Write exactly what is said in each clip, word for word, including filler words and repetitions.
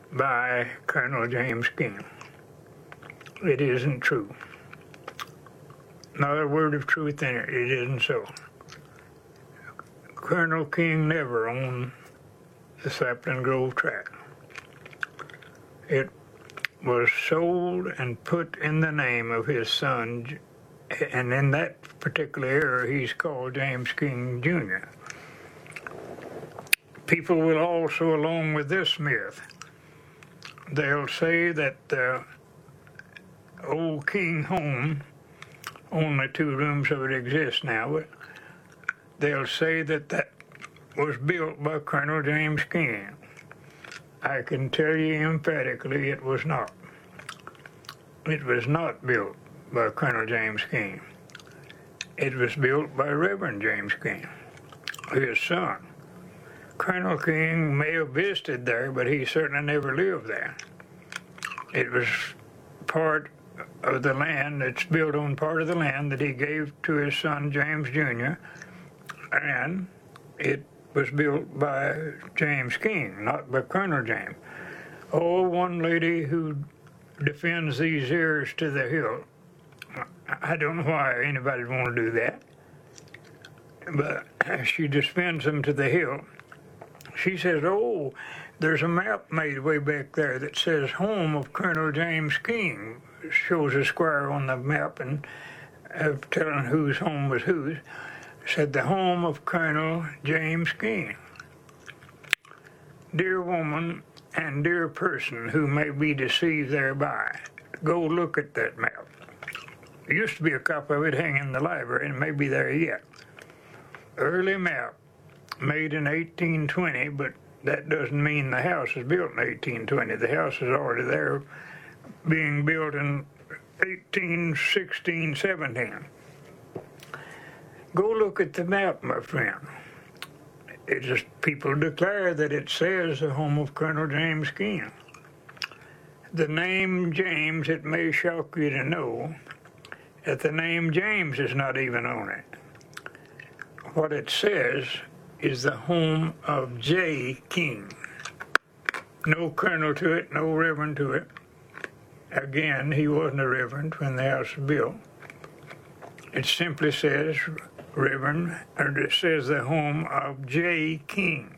by Colonel James King. It isn't true. Not a word of truth in it. It isn't so. Colonel King never owned the Sapling Grove tract. It was sold and put in the name of his son, and in that particular era, he's called James King Junior People will also, along with this myth, they'll say that the old King home, only two rooms of it exist now, but they'll say that that was built by Colonel James King. I can tell you emphatically it was not. It was not built by Colonel James King. It was built by Reverend James King, his son. Colonel King may have visited there, but he certainly never lived there. It was part of the land, it's built on part of the land that he gave to his son James Junior, and it was built by James King, not by Colonel James. Oh, one lady who defends these heirs to the hilt, I don't know why anybody would want to do that, but she defends them to the hilt. She says, oh, there's a map made way back there that says home of Colonel James King. Shows a square on the map and uh, telling whose home was whose. Said the home of Colonel James King. Dear woman and dear person who may be deceived thereby, go look at that map. There used to be a copy of it hanging in the library, and it may be there yet. Early map, made in eighteen twenty, but that doesn't mean the house was built in eighteen twenty. The house is already there, being built in eighteen sixteen, seventeen. Go look at the map, my friend. It just, people declare that it says the home of Colonel James King. The name James, it may shock you to know that the name James is not even on it. What it says is the home of J. King. No colonel to it, no reverend to it. Again, he wasn't a reverend when the house was built. It simply says Reverend, or it says the home of J. King.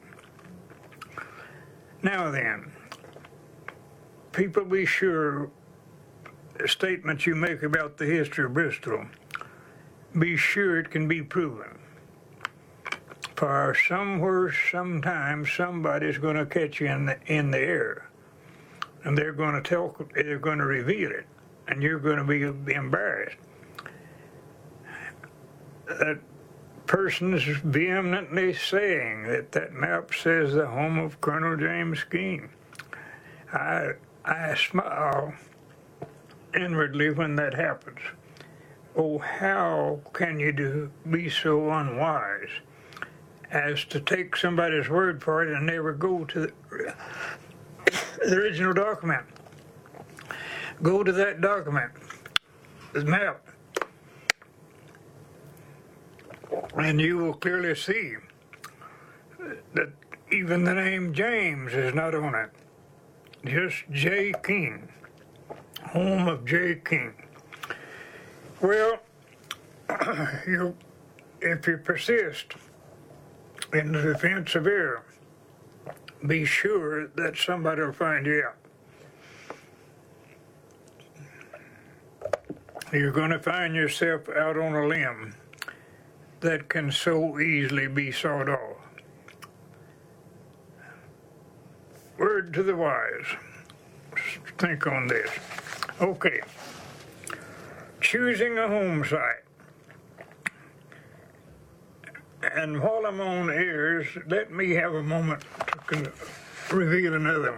Now then, people be sure the statements you make about the history of Bristol, be sure it can be proven. For somewhere, sometime, somebody's going to catch you in the, in the air, and they're going to tell, they're going to reveal it, and you're going to be, be embarrassed. That person is vehemently saying that that map says the home of Colonel James King. I I smile inwardly when that happens. Oh, how can you do, be so unwise as to take somebody's word for it and never go to the, the original document? Go to that document, the map, and you will clearly see that even the name James is not on it. Just J. King, home of J. King. Well, you, if you persist in the defense of error, be sure that somebody will find you out. You're going to find yourself out on a limb that can so easily be sawed off. Word to the wise. Think on this. Okay. Choosing a home site. And while I'm on heirs, let me have a moment to reveal another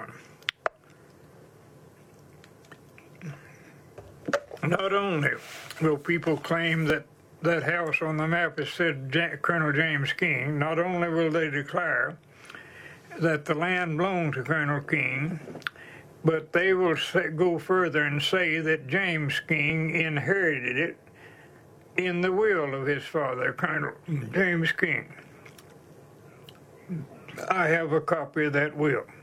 one. Not only will people claim that that house on the map is said J- Colonel James King, not only will they declare that the land belonged to Colonel King, but they will say, go further and say that James King inherited it in the will of his father, Colonel James King. I have a copy of that will.